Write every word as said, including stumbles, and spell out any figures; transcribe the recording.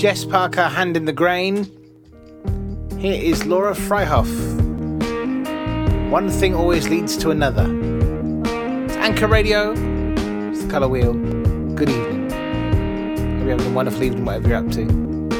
Jess Parker, Hand in the Grain. Here is Laura Freihoff. One thing always leads to another. It's Anchor Radio. It's the Colour Wheel. Good evening. Hope you're having a wonderful evening, whatever you're up to.